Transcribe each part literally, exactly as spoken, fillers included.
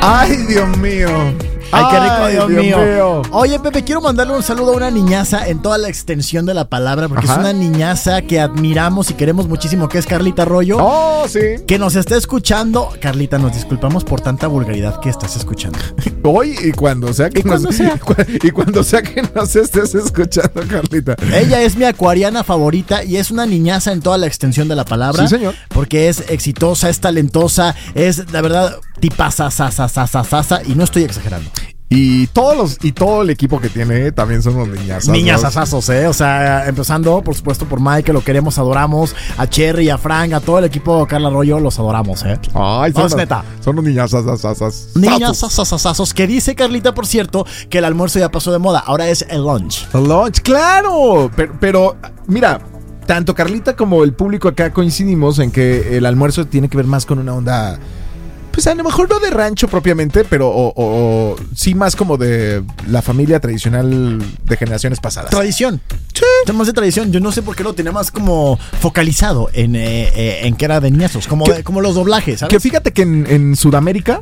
Ay, Dios mío. Ay, qué rico, Dios, Dios mío. mío. Oye, Pepe, quiero mandarle un saludo a una niñaza en toda la extensión de la palabra, porque Ajá. es una niñaza que admiramos y queremos muchísimo, que es Carlita Arroyo. Oh, sí. Que nos está escuchando. Carlita, nos disculpamos por tanta vulgaridad que estás escuchando. Hoy y cuando sea que Y cuando nos, sea. y cuando sea que nos estés escuchando, Carlita. Ella es mi acuariana favorita y es una niñaza en toda la extensión de la palabra. Sí, señor. Porque es exitosa, es talentosa, es, la verdad, tipaza, sa, sa, sa, sa, sa, sa, y no estoy exagerando. Y todos los y todo el equipo que tiene también son unos niñazos. Niñazazazos, ¿eh? O sea, empezando, por supuesto, por Mike, que lo queremos, adoramos. A Cherry, a Frank, a todo el equipo de Carla Arroyo, los adoramos, ¿eh? Ay, No, son, es neta. son unos niñazazazazas. Niñazazazazos, que dice Carlita, por cierto, que el almuerzo ya pasó de moda. Ahora es el lunch. El lunch, claro. Pero, pero, mira, tanto Carlita como el público acá coincidimos en que el almuerzo tiene que ver más con una onda. Pues a lo mejor no de rancho propiamente, pero o, o, o sí más como de la familia tradicional de generaciones pasadas. Tradición. Sí. Temas de tradición. Yo no sé por qué lo tenía más como focalizado en, eh, eh, en que era de niñazos, como, de, como los doblajes, ¿sabes? Que fíjate que en, en Sudamérica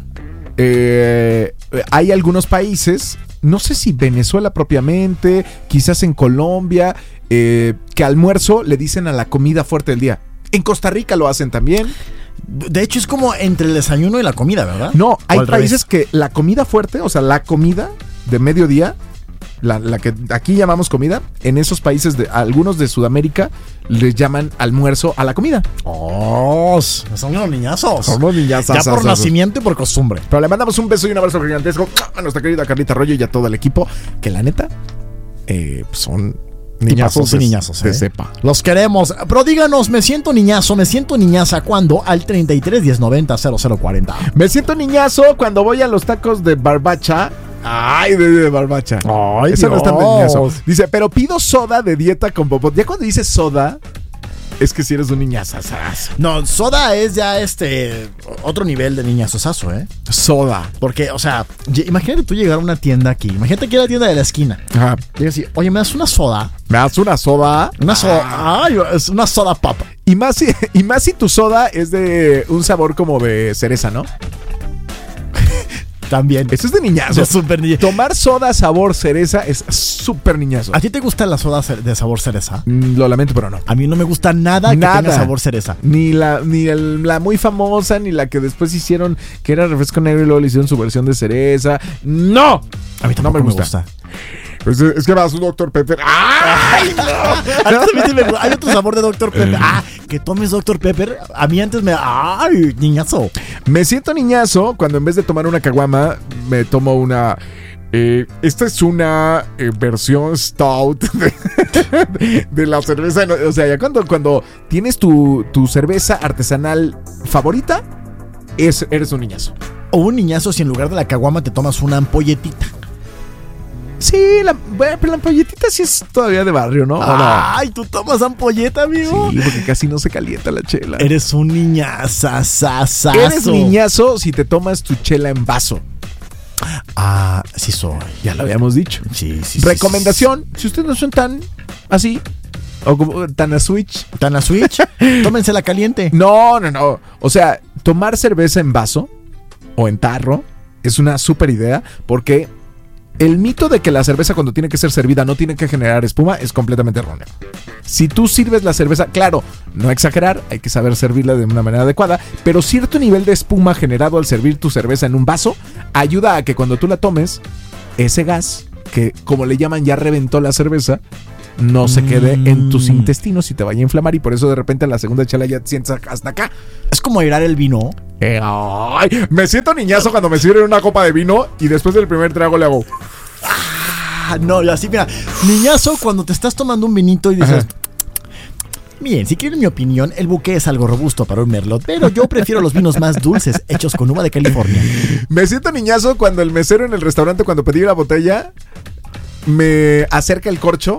eh, hay algunos países, no sé si Venezuela propiamente, quizás en Colombia, eh, que almuerzo le dicen a la comida fuerte del día. En Costa Rica lo hacen también. De hecho, es como entre el desayuno y la comida, ¿verdad? No, hay al países revés. que la comida fuerte, o sea, la comida de mediodía, la, la que aquí llamamos comida, en esos países, de algunos de Sudamérica, les llaman almuerzo a la comida. Oh, son unos niñazos. Son unos niñazos. Ya por nacimiento y por costumbre. Pero le mandamos un beso y un abrazo gigantesco a nuestra querida Carlita Arroyo y a todo el equipo, que la neta eh, son niñazos y de, niñazos, de ¿eh? cepa. Los queremos. Pero díganos, me siento niñazo, me siento niñaza, ¿cuándo? Al treinta y tres, diez, noventa, cero cero cuarenta. Me siento niñazo cuando voy a los tacos de barbacha. Ay, de, de barbacha. Ay, Eso no es tan de Dios. niñazo. Dice, pero pido soda de dieta con popot. Ya cuando dices soda, es que si eres un niñazazazo. No, soda es ya este otro nivel de niñazosazo, ¿eh? Soda. Porque, o sea, y- imagínate tú llegar a una tienda aquí. Imagínate que era la tienda de la esquina. Ajá. Y así, oye, ¿me das una soda? ¿Me das una soda? Una soda. Ay, es una soda pop. Y más, si, y más si tu soda es de un sabor como de cereza, ¿no? También. Eso es de niñazo. Es súper niñazo. Tomar soda sabor cereza es súper niñazo. ¿A ti te gusta la soda ce- de sabor cereza? Mm, Lo lamento, pero no. A mí no me gusta nada, Nada. que tenga sabor cereza. Ni la ni el- la muy famosa, ni la que después hicieron, que era refresco negro y luego le hicieron su versión de cereza. ¡No! A mí tampoco No me me gusta. gusta. Es, es que vas un doctor Pepper. ¡Ay, no! A mí también sí me gusta. Hay otro sabor de doctor Pepper. Ah, que tomes doctor Pepper. A mí antes me... ¡Ay, niñazo! Me siento niñazo cuando en vez de tomar una caguama, me tomo una... eh, esta es una eh, versión stout de, de la cerveza. no, O sea, ya cuando, cuando tienes tu, tu cerveza artesanal favorita, es, eres un niñazo. O un niñazo si en lugar de la caguama te tomas una ampolletita. Sí, la, bueno, pero la ampolletita sí es todavía de barrio, ¿no? ¿O no? ¡Ay, tú tomas ampolleta, amigo! Sí, porque casi no se calienta la chela. Eres un niñazazazazo. Eres niñazo si te tomas tu chela en vaso. Ah, sí soy. Ya lo habíamos dicho. Sí, sí, sí. Recomendación, si ustedes no son tan así, o como tan a switch. sí. ¿Tan a Switch? Tómensela caliente. No, no, no. O sea, tomar cerveza en vaso o en tarro es una súper idea porque el mito de que la cerveza cuando tiene que ser servida no tiene que generar espuma es completamente erróneo. Si tú sirves la cerveza, claro, no exagerar, hay que saber servirla de una manera adecuada, pero cierto nivel de espuma generado al servir tu cerveza en un vaso ayuda a que cuando tú la tomes, ese gas, que como le llaman ya reventó la cerveza, no se quede en tus intestinos y te vaya a inflamar y por eso de repente en la segunda chela ya te sientes hasta acá. Es como airar el vino. Eh, ay, me siento niñazo cuando me sirven una copa de vino y después del primer trago le hago... Ah, no, y así, mira. Niñazo cuando te estás tomando un vinito y dices... Ajá. Bien, si quieren mi opinión, el buque es algo robusto para un merlot, pero yo prefiero los vinos más dulces, hechos con uva de California. Me siento niñazo cuando el mesero en el restaurante, cuando pedí la botella, me acerca el corcho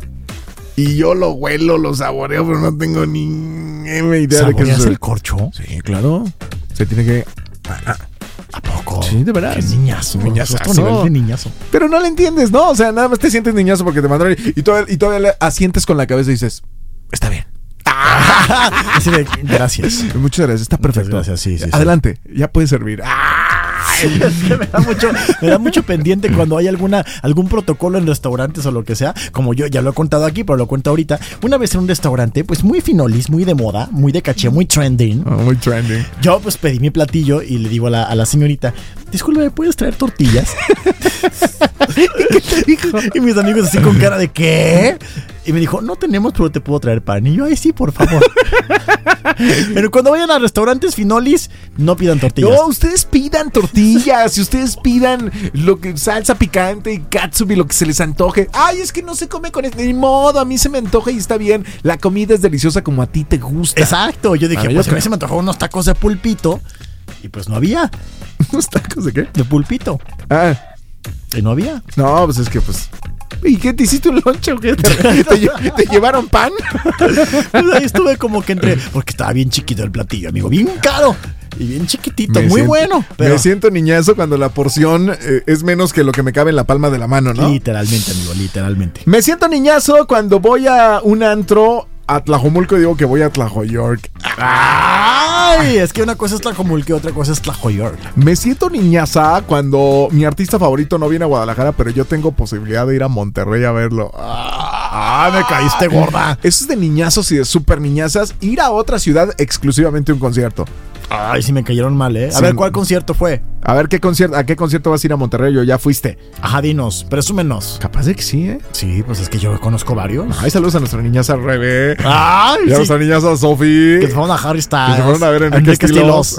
y yo lo huelo, lo saboreo, pero no tengo ni M idea de qué ¿Saboreas es el corcho? Sí, claro. Se tiene que... ¿A poco? Sí, de verdad. Qué niñazo. Niñazazo. Otro nivel de niñazo. Pero no le entiendes, ¿no? O sea, nada más te sientes niñazo porque te mandaron y, y todavía, y todavía le asientes con la cabeza y dices, está bien. Así de, gracias. Muchas gracias, está perfecto. Muchas gracias, sí, sí, sí. Adelante, ya puede servir. ¡Ah! Es que me da mucho, me da mucho pendiente cuando hay alguna, algún protocolo en restaurantes o lo que sea. Como yo ya lo he contado aquí, pero lo cuento ahorita. Una vez en un restaurante, pues muy finolis, muy de moda, muy de caché, muy trending. Oh, muy trending. Yo pues pedí mi platillo y le digo a la, a la señorita, disculpe, ¿me puedes traer tortillas? ¿Y qué te dijo? Y mis amigos así con cara de ¿qué? Y me dijo, no tenemos, pero te puedo traer pan. Y yo, ay, sí, por favor. Pero cuando vayan a restaurantes finolis, no pidan tortillas. No, ustedes pidan tortillas. Y ustedes pidan lo que salsa picante y catsup y lo que se les antoje. Ay, es que no se come con este. Ni modo, a mí se me antoja y está bien. La comida es deliciosa como a ti te gusta. Exacto. Yo dije, A ver, pues yo a mí se me antojaron unos tacos de pulpito. Y pues no había. ¿Unos tacos de qué? De pulpito. Ah, Y no había. no, pues es que pues. ¿Y qué? ¿Te hiciste un lonche o qué? ¿Te, te, lle- te llevaron pan? Pues ahí estuve como que entre. Porque estaba bien chiquito el platillo, amigo. Bien caro. Y bien chiquitito. Me muy siento- bueno. Pero Me siento niñazo cuando la porción eh, es menos que lo que me cabe en la palma de la mano, ¿no? literalmente, amigo, literalmente. Me siento niñazo cuando voy a un antro a Tlajomulco y digo que voy a Tlajoyork. Ay, es que una cosa es Tlajomulco y otra cosa es Tlajoyork. Me siento niñaza cuando mi artista favorito no viene a Guadalajara, pero yo tengo posibilidad de ir a Monterrey a verlo. Ah, me caíste gorda. Eso es de niñazos y de super niñazas. Ir a otra ciudad exclusivamente a un concierto. Ay, sí me cayeron mal, ¿eh? A Sí. ver, ¿cuál concierto fue? A ver, ¿qué concierto, ¿a qué concierto vas a ir a Monterrey? ¿O ya fuiste? Ajá, dinos, presúmenos. Capaz de que sí, ¿eh? Sí, pues es que yo conozco varios. Ay, saludos a nuestra niñaza Rebe. Ay, Y a sí. nuestra niñaza Sofi. Que se fueron a Harry Styles. Que se fueron a ver Enrique Estilos.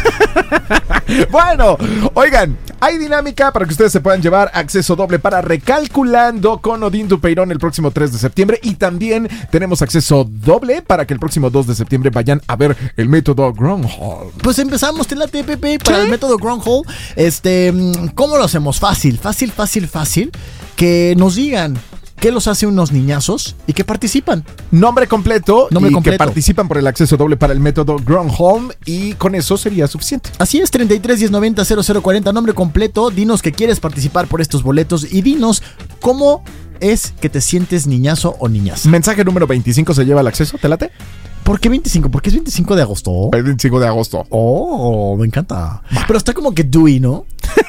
Bueno, oigan, hay dinámica para que ustedes se puedan llevar acceso doble para Recalculando con Odín Dupeirón el próximo tres de septiembre. Y también tenemos acceso doble para que el próximo dos de septiembre vayan a ver el método Groundhog. Pues empezamos en la T P P para ¿Sí? el método Groundhog. Este, ¿cómo lo hacemos? Fácil, fácil, fácil, fácil. Que nos digan qué los hace unos niñazos y que participan. Nombre completo Nombre y completo. que participan por el acceso doble para el método Groundhog. Y con eso sería suficiente. Así es, treinta y tres, diez, noventa, cero cero cuarenta, nombre completo. Dinos que quieres participar por estos boletos y dinos cómo es que te sientes niñazo o niñaza. Mensaje número veinticinco se lleva al acceso. ¿Te late? ¿Por qué veinticinco? Porque es veinticinco de agosto. El veinticinco de agosto. Oh, me encanta. Pero está como que dewy, ¿no?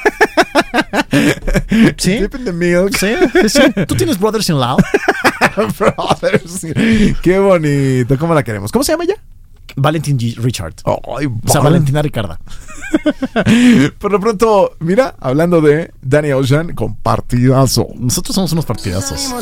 ¿Sí? Dip in the milk. Sí, sí, sí. ¿Tú tienes Brothers in Law? Brothers. Qué bonito. ¿Cómo la queremos? ¿Cómo se llama ella? Valentin G. Richard. Ay, O sea, Valentina Ricarda. Por lo pronto, mira, hablando de Danny Ocean con partidazo. Nosotros somos unos partidazos.